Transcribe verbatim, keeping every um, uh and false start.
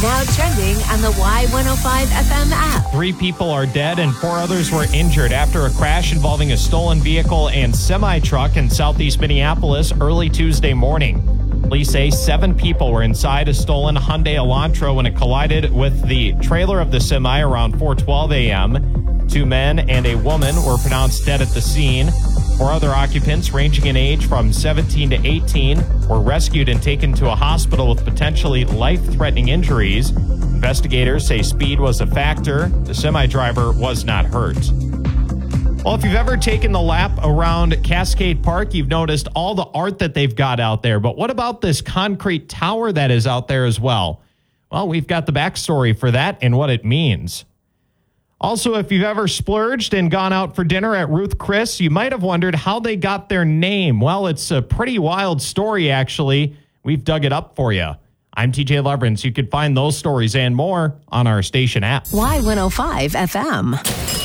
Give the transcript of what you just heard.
Now trending on the Y one oh five F M app. Three people are dead and four others were injured after a crash involving a stolen vehicle and semi-truck in southeast Minneapolis early Tuesday morning. Police say seven people were inside a stolen Hyundai Elantra when it collided with the trailer of the semi around four twelve a.m. Two men and a woman were pronounced dead at the scene. Four other occupants, ranging in age from seventeen to eighteen, were rescued and taken to a hospital with potentially life-threatening injuries. Investigators say speed was a factor. The semi-driver was not hurt. Well, if you've ever taken the lap around Cascade Park, you've noticed all the art that they've got out there. But what about this concrete tower that is out there as well? Well, we've got the backstory for that and what it means. Also, if you've ever splurged and gone out for dinner at Ruth Chris, you might have wondered how they got their name. Well, it's a pretty wild story, actually. We've dug it up for you. I'm T J Leverance. You can find those stories and more on our station app. Y one oh five F M.